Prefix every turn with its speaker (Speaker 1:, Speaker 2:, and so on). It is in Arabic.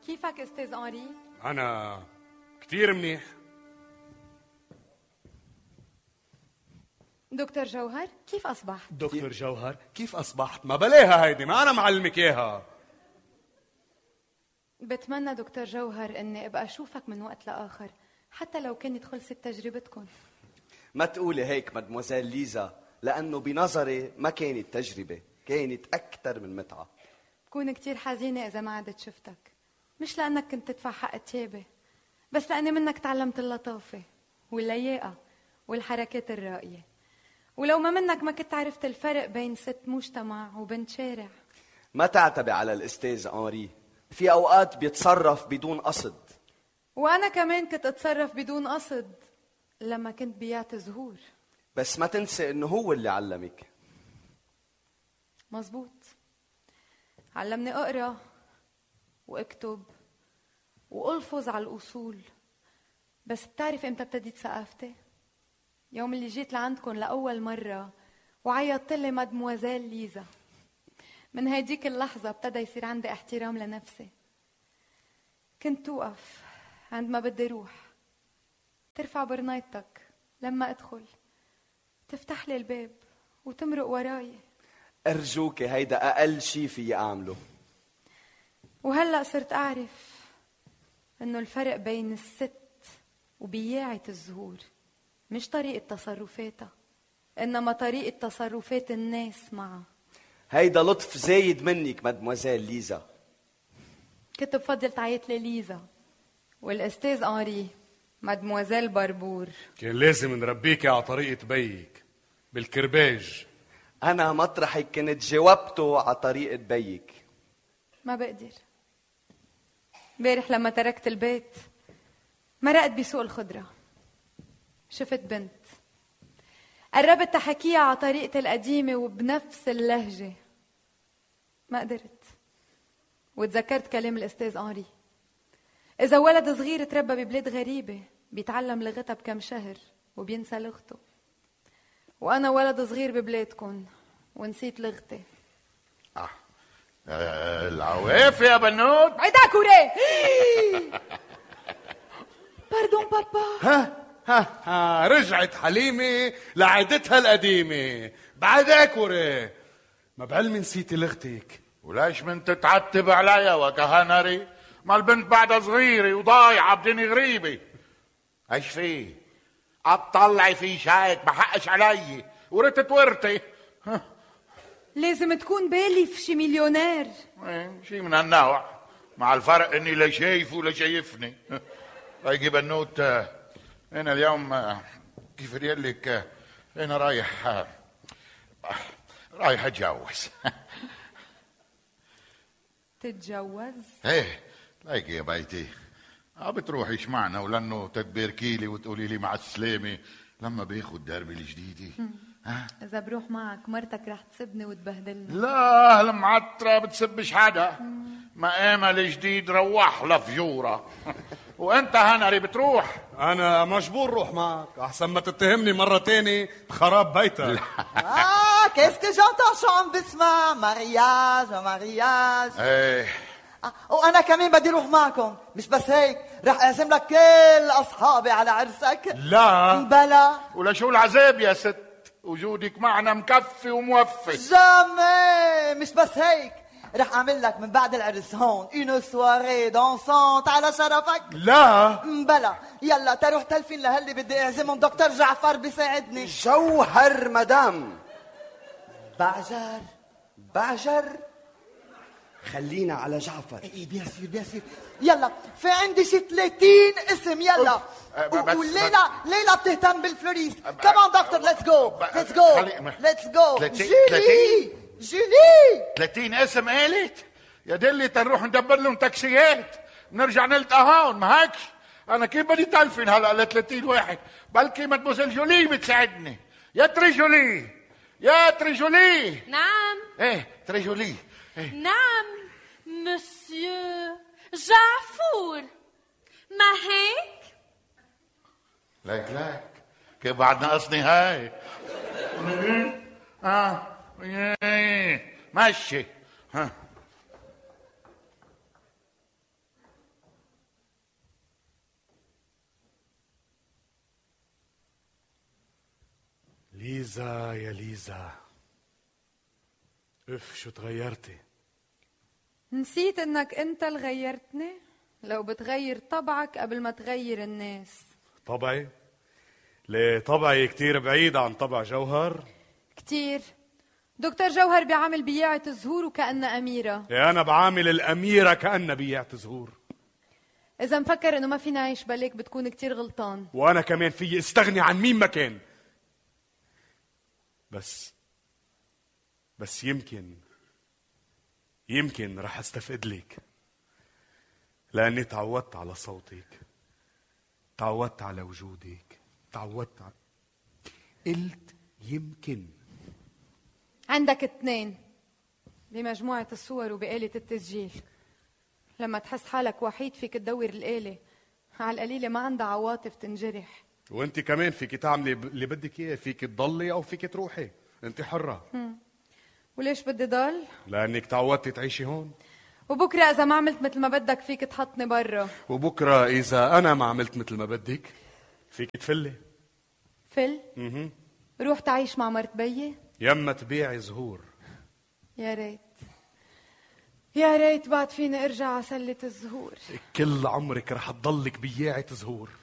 Speaker 1: كيفك استاذ أنري؟
Speaker 2: أنا كتير منيح.
Speaker 1: دكتور جوهر كيف أصبحت؟
Speaker 2: دكتور جوهر كيف أصبحت؟ ما بلاها هيدي، ما أنا معلمك إياها.
Speaker 1: بتمنى دكتور جوهر إني أبقى أشوفك من وقت لآخر، حتى لو كانت خلصت تجربتكم.
Speaker 3: ما تقولي هيك مدموزيل ليزا، لأنه بنظري ما كانت تجربة، كانت أكثر من متعة.
Speaker 1: بكون كتير حزينة إذا ما عدت شفتك، مش لأنك كنت تدفع حق تيابة، بس لأني منك تعلمت اللطافة واللياقة والحركات الرائية، ولو ما منك ما كنت عرفت الفرق بين ست مجتمع وبنت شارع.
Speaker 3: ما تعتبي على الأستاذ أنري، في أوقات بيتصرف بدون قصد.
Speaker 1: وأنا كمان كنت أتصرف بدون قصد لما كنت بيعت زهور.
Speaker 3: بس ما تنسي إنه هو اللي علمك.
Speaker 1: مزبوط، علمني أقرأ وأكتب وألفظ على الأصول. بس بتعرف إمتى ابتديت ثقافتي؟ يوم اللي جيت لعندكم لأول مرة وعيطت لي مادموازيل ليزا. من هيديك اللحظة ابتدى يصير عندي احترام لنفسي. كنت توقف عند ما بدي روح، ترفع برنايتك لما أدخل، تفتح لي الباب وتمرق وراي.
Speaker 3: أرجوك، هيدا أقل شي في أعمله.
Speaker 1: وهلأ صرت أعرف إنه الفرق بين الست وبياعة الزهور مش طريقة تصرفاتها، إنما طريقة تصرفات الناس معها.
Speaker 3: هيدا لطف زايد منك مدموزيل ليزا.
Speaker 1: كنت بفضل تعيط لي ليزا، والأستاذ أنري مادموازيل بربور.
Speaker 2: كان لازم نربيكي على طريقة بيك بالكرباج.
Speaker 3: أنا مطرحك كنت جاوبته على طريقة بيك.
Speaker 1: ما بقدر. امبارح لما تركت البيت مرقت بسوق الخضرة، شفت بنت، قربت تحكيها على طريقتي القديمة وبنفس اللهجة، ما قدرت. وتذكرت كلام الأستاذ أنري، إذا ولد صغير تربى ببلاد غريبة بيتعلم لغتها بكم شهر وبينسى لغته. وأنا ولد صغير ببلادكم ونسيت لغتي.
Speaker 4: العواف يا بنوت.
Speaker 1: عيداك وريه. باردون بابا.
Speaker 2: ها رجعت حليمة لعادتها القديمة. بعدك وريه، ما بعلمي نسيتي لغتك.
Speaker 4: وليش من تتعتب عليا وكهنري؟ ما البنت بعدها صغيرة وضايعة بدني غريبة. ايش فيه؟ اطلعي في شايك، بحقش علي ورثت ورثي.
Speaker 1: لازم تكون بالي في شي مليونير.
Speaker 4: شي من هالنوع، مع الفرق اني لا شايف ولا شايفني. هيجي بنوت، انا اليوم كيف لك انا رايح اتجوز.
Speaker 1: تتجوز؟
Speaker 4: ايه لايقي يا بيتي. بتروحيش معنا ولانه تتباركي لي وتقولي لي مع السلامه لما باخد دربي الجديده.
Speaker 1: اذا بروح معك مرتك رح تسبني وتبهدلني.
Speaker 4: لا المعطره بتسبش حدا. مقامها الجديد روح لفجوره. وانت هنري بتروح؟
Speaker 2: انا مجبور روح معك احسن ما تتهمني مره تاني بخراب بيتك.
Speaker 5: qu'est-ce que j'entends شو عم بسمع؟ مارياج.
Speaker 4: ايه
Speaker 5: وانا كمان بدي اروح معكم. مش بس هيك، رح اعزم لك كل اصحابي على عرسك.
Speaker 2: لا
Speaker 5: بلا.
Speaker 4: ولا شو العذاب يا ست؟ وجودك معنا مكفي وموفي.
Speaker 5: جامي. مش بس هيك، رح اعمل لك من بعد العرس هون une soirée dansante على شرفك.
Speaker 2: لا
Speaker 5: بلا. يلا تروح تلفين لهاللي بدي اعزمهم. دكتور جعفر بيساعدني.
Speaker 3: جوهر مدام.
Speaker 5: بعجر.
Speaker 3: خلينا على جعفر.
Speaker 5: ايه بيان سير. يلا في عندي شي 30 اسم. يلا. وليلى بتهتم بالفلوريست. كمان دكتور ليتس جو. جولي
Speaker 4: 30 اسم قالت يا دلي. تنروح ندبر لهم تاكسيات نرجع نلقى هون. ما هيك انا كيف بدي تلفين هلا ل 30 واحد؟ بلكي مدموزيل جولي بتساعدني. يا تريجولي.
Speaker 6: نعم.
Speaker 4: ايه تريجولي.
Speaker 6: نعم مسيو جعفور. ما هيك؟
Speaker 4: ليك كيف بعد ناقصني هاي؟ ماشي.
Speaker 2: ليزا يا ليزا، اف شو تغيرتي.
Speaker 1: نسيت انك انت اللي غيرتني؟ لو بتغير طبعك قبل ما تغير الناس.
Speaker 2: طبعي؟ ليه طبعي كتير بعيد عن طبع جوهر؟
Speaker 1: كتير. دكتور جوهر بيعامل بياعة الزهور وكأنها أميرة.
Speaker 2: أنا بعامل الأميرة كأنها بياعة زهور.
Speaker 1: إذا مفكر إنه ما فينا نعيش بليك بتكون كتير غلطان.
Speaker 2: وأنا كمان فيي استغني عن مين ما كان. بس يمكن رح استفقد لك، لأني تعودت على صوتك، تعودت على وجودك، قلت يمكن.
Speaker 1: عندك 2 بمجموعة الصور وبآلة التسجيل. لما تحس حالك وحيد فيك تدور الآلة، على القليلة ما عندها عواطف تنجرح.
Speaker 2: وانت كمان فيك تعملي اللي بدك اياه، فيك تضلي او فيك تروحي، انت حرة.
Speaker 1: وليش بدي ضل؟
Speaker 2: لانك تعودتي تعيشي هون.
Speaker 1: وبكرة إذا ما عملت مثل ما بدك فيك تحطني برا.
Speaker 2: وبكرة إذا أنا ما عملت مثل ما بدك فيك تفلي.
Speaker 1: فل؟ روح تعيش مع مرت بيي؟
Speaker 2: يما تبيعي زهور.
Speaker 1: يا ريت بعد فيني ارجع على سلة الزهور.
Speaker 2: كل عمرك رح تضلك بياعة زهور.